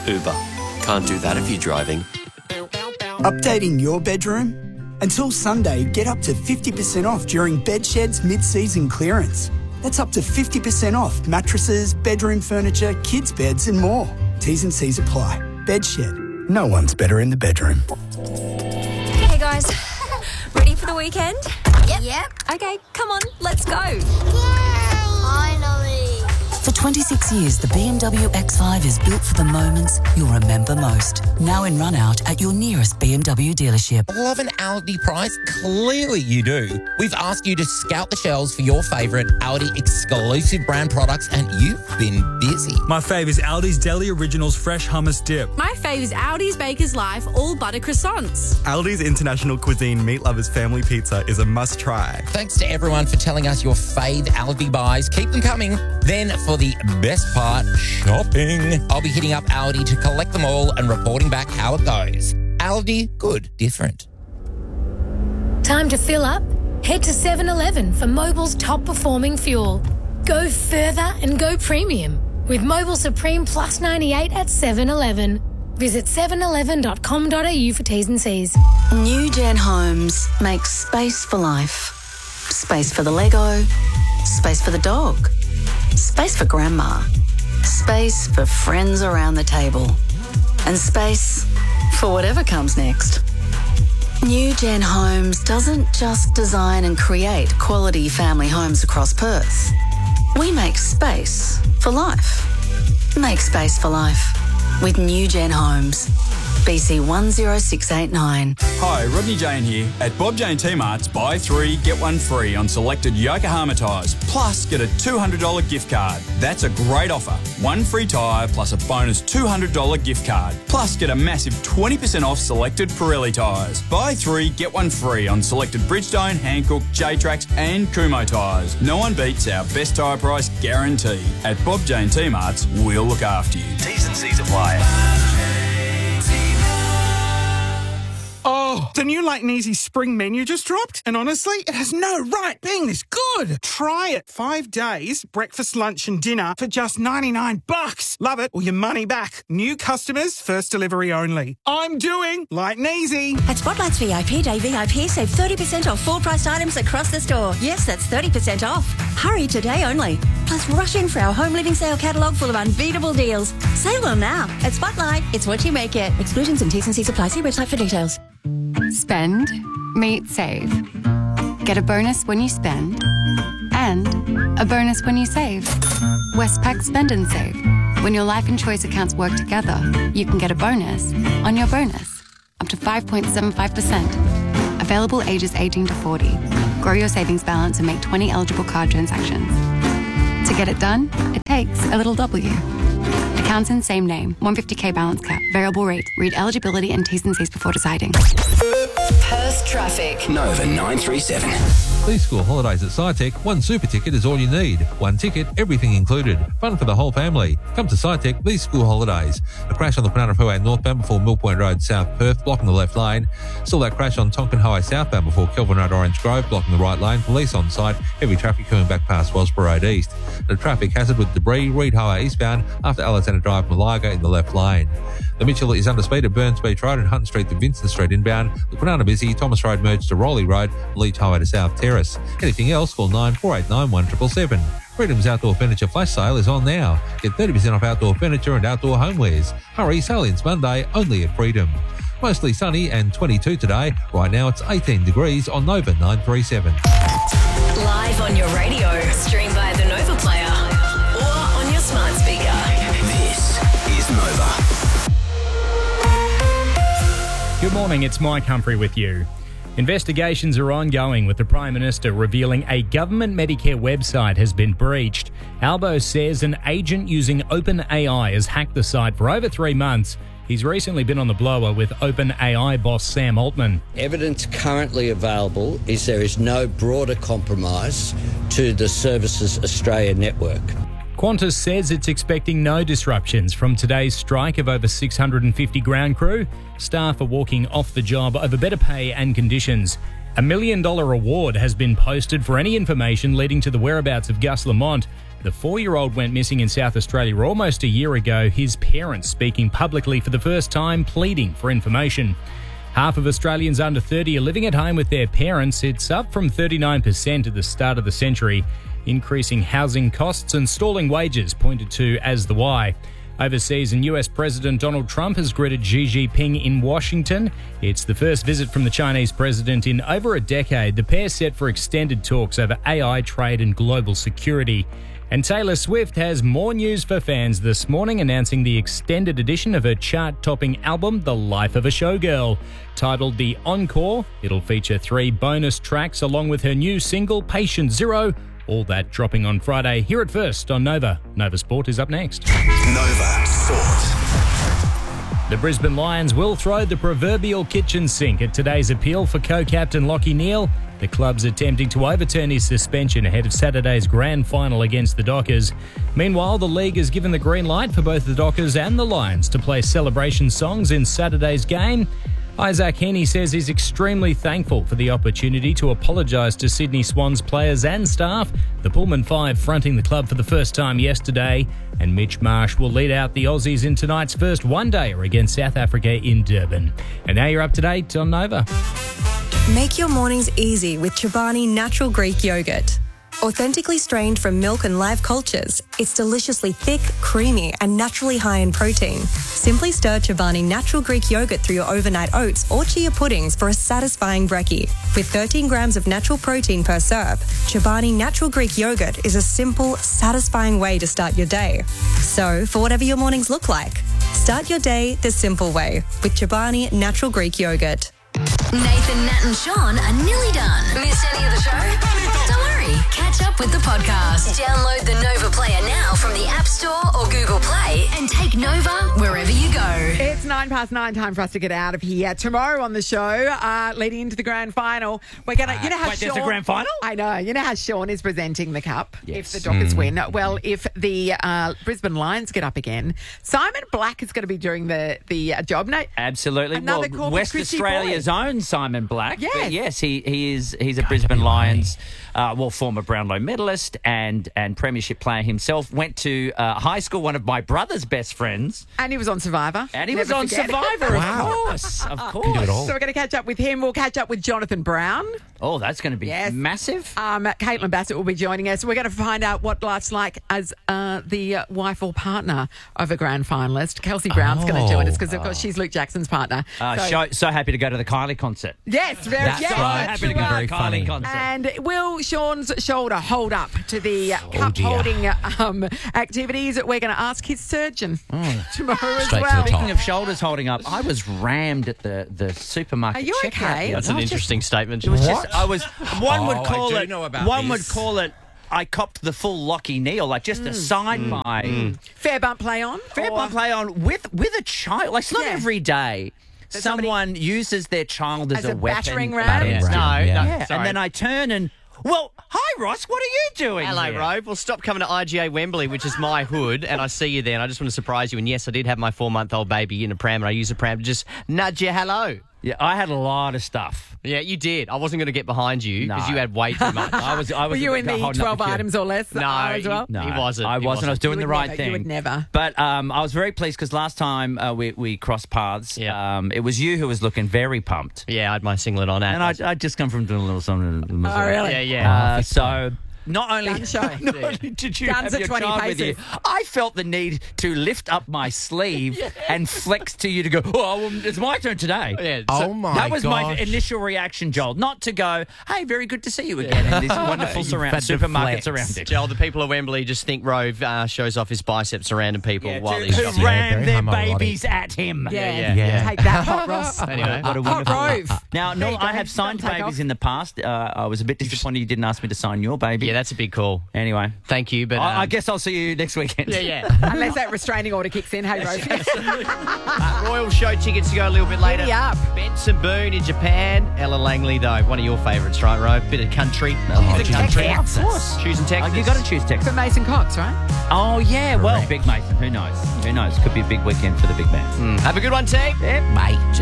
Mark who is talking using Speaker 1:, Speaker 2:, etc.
Speaker 1: Uber. Can't do that if you're driving.
Speaker 2: Updating your bedroom? Until Sunday, get up to 50% off during Bedshed's mid-season clearance. That's up to 50% off mattresses, bedroom furniture, kids' beds and more. T's and C's apply. Bedshed. No one's better in the bedroom.
Speaker 3: Hey guys, ready for the weekend?
Speaker 4: Yep.
Speaker 3: Okay, come on, let's go.
Speaker 4: Yay! Finally.
Speaker 5: For 26 years, the BMW X5 is built for the moments you'll remember most. Now in run-out at your nearest BMW dealership.
Speaker 6: Love an Aldi price? Clearly you do. We've asked you to scout the shelves for your favourite Aldi exclusive brand products and you've been busy.
Speaker 7: My fave is Aldi's Deli Originals Fresh Hummus Dip.
Speaker 8: My fave is Aldi's Baker's Life All Butter Croissants.
Speaker 9: Aldi's International Cuisine Meat Lovers Family Pizza is a must-try.
Speaker 6: Thanks to everyone for telling us your fave Aldi buys. Keep them coming. Then for the best part, shopping. I'll be hitting up Aldi to collect them all and reporting back how it goes. Aldi, good, different.
Speaker 10: Time to fill up? Head to 7-Eleven for Mobil's top performing fuel. Go further and go premium with Mobil Supreme Plus 98 at 7-Eleven. Visit 7eleven.com.au for T's and C's.
Speaker 5: New Gen Homes makes space for life. Space for the Lego. Space for the dog. Space for grandma. Space for friends around the table. And space for whatever comes next. New Gen Homes doesn't just design and create quality family homes across Perth. We make space for life. Make space for life with New Gen Homes. BC 10689.
Speaker 11: Hi, Rodney Jane here. At Bob Jane T-Mart's, buy 3, get 1 free on selected Yokohama tyres, plus get a $200 gift card. That's a great offer. 1 free tyre plus a bonus $200 gift card, plus get a massive 20% off selected Pirelli tyres. Buy 3, get 1 free on selected Bridgestone, Hankook, J-Trax and Kumho tyres. No one beats our best tyre price guarantee. At Bob Jane T-Mart's, we'll look after you.
Speaker 12: T's and C's apply.
Speaker 13: Oh, the new Light and Easy spring menu just dropped, and honestly, it has no right being this good. Try it. 5 days, breakfast, lunch and dinner for just $99. Love it or your money back. New customers, first delivery only. I'm doing Light and Easy.
Speaker 14: At Spotlight's VIP Day VIP, save 30% off full-priced items across the store. Yes, that's 30% off. Hurry today only. Plus, rush in for our home living sale catalogue full of unbeatable deals. Sale on now. At Spotlight, it's what you make it. Exclusions and T's and C's apply. See website for details.
Speaker 15: Spend, meet, save. Get a bonus when you spend and a bonus when you save. Westpac Spend and Save. When your life and choice accounts work together, you can get a bonus on your bonus, up to 5.75%. Available ages 18 to 40. Grow your savings balance and make 20 eligible card transactions. To get it done, it takes a little W. Accounts in same name. 150k balance cap. Variable rate. Read eligibility and T's and C's before deciding.
Speaker 16: Perth traffic.
Speaker 12: Nova 937.
Speaker 17: These school holidays at SciTech, 1 super ticket is all you need. 1 ticket, everything included. Fun for the whole family. Come to SciTech these school holidays. A crash on the Penana Freeway northbound before Mill Point Road, South Perth, blocking the left lane. Still that crash on Tonkin Highway southbound before Kelvin Road, Orange Grove, blocking the right lane. Police on site. Heavy traffic coming back past Wellsborough Road East. The traffic hazard with debris, Reed Highway eastbound after Alexander Drive, Malaga in the left lane. The Mitchell is under speed at Burns Beach Road and Hutton Street to Vincent Street inbound. The Penana busy, Thomas Road merged to Rowley Road, Leach Highway to South Terrace. Anything else, call 9489 1777. Freedom's Outdoor Furniture Flash Sale is on now. Get 30% off outdoor furniture and outdoor homewares. Hurry, sale ends Monday, only at Freedom. Mostly sunny and 22 today. Right now it's 18 degrees on Nova 937.
Speaker 16: Live on your radio, stream via the Nova player or on your smart speaker.
Speaker 12: This is Nova.
Speaker 18: Good morning, it's Mike Humphrey with you. Investigations are ongoing with the Prime Minister revealing a government Medicare website has been breached. Albo says an agent using OpenAI has hacked the site for over 3 months. He's recently been on the blower with OpenAI boss Sam Altman.
Speaker 19: Evidence currently available is there is no broader compromise to the Services Australia network.
Speaker 18: Qantas says it's expecting no disruptions from today's strike of over 650 ground crew. Staff are walking off the job over better pay and conditions. $1 million award has been posted for any information leading to the whereabouts of Gus Lamont. The 4-year-old went missing in South Australia almost a year ago, his parents speaking publicly for the first time, pleading for information. Half of Australians under 30 are living at home with their parents. It's up from 39% at the start of the century. Increasing housing costs and stalling wages pointed to as the why. Overseas, and US President Donald Trump has greeted Xi Jinping in Washington. It's the first visit from the Chinese president in over a decade. The pair set for extended talks over AI, trade and global security. And Taylor Swift has more news for fans this morning, announcing the extended edition of her chart-topping album, The Life of a Showgirl. Titled The Encore, it'll feature 3 bonus tracks along with her new single, Patient Zero. All that dropping on Friday. Hear it first on Nova. Nova Sport is up next.
Speaker 12: Nova Sport.
Speaker 18: The Brisbane Lions will throw the proverbial kitchen sink at today's appeal for co-captain Lachie Neale. The club's attempting to overturn his suspension ahead of Saturday's grand final against the Dockers. Meanwhile, the league has given the green light for both the Dockers and the Lions to play celebration songs in Saturday's game. Isaac Heaney says he's extremely thankful for the opportunity to apologise to Sydney Swans players and staff. The Pullman Five fronting the club for the first time yesterday, and Mitch Marsh will lead out the Aussies in tonight's first one-dayer against South Africa in Durban. And now you're up to date on Nova.
Speaker 20: Make your mornings easy with Chobani Natural Greek Yogurt. Authentically strained from milk and live cultures, it's deliciously thick, creamy, and naturally high in protein. Simply stir Chobani Natural Greek Yogurt through your overnight oats or chia puddings for a satisfying brekkie. With 13 grams of natural protein per serve, Chobani Natural Greek Yogurt is a simple, satisfying way to start your day. So, for whatever your mornings look like, start your day the simple way with Chobani Natural Greek Yogurt.
Speaker 16: Nathan, Nat and Sean are nearly done. Missed any of the show? Don't worry. Catch up with the podcast. Download the Nova Player now from the App Store or Google Play and take Nova wherever you go.
Speaker 21: It's 9:09, time for us to get out of here. Tomorrow on the show, leading into the grand final, we're going to, you know how
Speaker 6: wait,
Speaker 21: Sean...
Speaker 6: there's a grand final?
Speaker 21: I know. You know how Sean is presenting the cup
Speaker 6: Yes.
Speaker 21: if the Dockers win? Well, if the Brisbane Lions get up again, Simon Black is going to be doing the job. No,
Speaker 22: Absolutely.
Speaker 21: Another
Speaker 22: Well,
Speaker 21: Corpus
Speaker 22: West
Speaker 21: Christi
Speaker 22: Australia's
Speaker 21: boy.
Speaker 22: own Simon Black.
Speaker 21: Yes.
Speaker 22: But yes, he's a Brisbane Lions, former Brownlow medalist and premiership player himself. Went to high school, one of my brother's best friends.
Speaker 21: And he was on Survivor.
Speaker 22: And he
Speaker 21: Never
Speaker 22: was on
Speaker 21: forget.
Speaker 22: Survivor, of course. Of course.
Speaker 21: So we're going to catch up with him. We'll catch up with Jonathan Brown.
Speaker 22: Oh, that's going to be massive.
Speaker 21: Caitlin Bassett will be joining us. We're going to find out what life's like as the wife or partner of a grand finalist. Kelsey Brown's going to join us because, of course, she's Luke Jackson's partner.
Speaker 22: So happy to go to the Kylie concert.
Speaker 21: Yes, very
Speaker 22: That's right. Happy to go to the Kylie concert.
Speaker 21: And will Sean's shoulder hold up to the cup-holding activities? We're going to ask his surgeon tomorrow as well.
Speaker 22: Speaking of shoulders holding up, I was rammed at the supermarket.
Speaker 21: Are you
Speaker 22: checkout.
Speaker 21: okay?
Speaker 23: That's an interesting statement.
Speaker 22: It was
Speaker 23: What?
Speaker 22: just, I was. One would call
Speaker 23: I do
Speaker 22: it.
Speaker 23: know about
Speaker 22: One
Speaker 23: this.
Speaker 22: would call it. I copped the full Lachie Neale, like just a side by.
Speaker 21: Fair bump play on?
Speaker 22: Fair bump play on with a child. Like it's not every day. Someone uses their child as a weapon.
Speaker 21: battering ram?
Speaker 23: No,
Speaker 22: Yeah.
Speaker 23: sorry.
Speaker 22: And then I turn and, well, hi Ross, what are you doing
Speaker 23: Hello,
Speaker 22: here?
Speaker 23: Robe. Well, stop coming to IGA Wembley, which is my hood, and I see you there, and I just want to surprise you. And yes, I did have my 4-month-old baby in a pram, and I use a pram to just nudge you hello.
Speaker 22: Yeah, I had a lot of stuff.
Speaker 23: Yeah, you did. I wasn't going to get behind you because you had way too much.
Speaker 22: I was.
Speaker 21: Were you in the
Speaker 22: holding up
Speaker 21: 12
Speaker 22: the queue.
Speaker 21: items or less?
Speaker 23: No,
Speaker 21: as well?
Speaker 22: No,
Speaker 23: he wasn't.
Speaker 22: I wasn't. I was doing the right thing.
Speaker 21: You would never.
Speaker 22: But I was very pleased because last time we crossed paths, it was you who was looking very pumped.
Speaker 23: Yeah, I had my singlet on.
Speaker 22: And I'd just come from doing a little something.
Speaker 21: Oh, really?
Speaker 23: Yeah, yeah.
Speaker 22: So not only
Speaker 21: Gun show.
Speaker 22: not only did you
Speaker 21: Guns
Speaker 22: have
Speaker 21: at
Speaker 22: your
Speaker 21: 20
Speaker 22: child with you,
Speaker 21: paces.
Speaker 22: I felt the need to lift up my sleeve and flex to you to go, oh, well, it's my turn today.
Speaker 23: Yeah,
Speaker 22: So that was my initial reaction, Joel. Not to go, hey, very good to see you again in these wonderful supermarkets around it.
Speaker 23: Joel, the people of Wembley just think Rove shows off his biceps to random people while he's
Speaker 22: Who
Speaker 23: shopping.
Speaker 22: ran their babies at him.
Speaker 21: Yeah. Take that, Hot Ross.
Speaker 23: Anyway,
Speaker 22: What a
Speaker 21: Hot
Speaker 22: wonderful
Speaker 21: Rove.
Speaker 22: Now,
Speaker 21: There
Speaker 22: no,
Speaker 21: you go.
Speaker 22: I have signed
Speaker 21: Don't take
Speaker 22: babies
Speaker 21: off.
Speaker 22: in the past. I was a bit disappointed you didn't ask me to sign your baby.
Speaker 23: Yeah, that's a big call.
Speaker 22: Anyway,
Speaker 23: Thank you, but
Speaker 22: I guess I'll see you next weekend.
Speaker 23: yeah.
Speaker 21: Unless that restraining order kicks in. Hey, Rove.
Speaker 23: Royal show tickets to go a little bit later.
Speaker 21: Giddy up.
Speaker 23: Benson Boone in Japan. Ella Langley, though, one of your favourites, right, Rove? Bit of country.
Speaker 21: Choosing Texas. Of course.
Speaker 23: Choosing Texas.
Speaker 22: You got to choose Texas.
Speaker 21: For Mason Cox, right?
Speaker 22: Oh yeah, well,
Speaker 23: Correct.
Speaker 22: Big Mason. Who knows? Who knows? Could be a big weekend for the big man.
Speaker 23: Have a good one, team.
Speaker 22: Mate.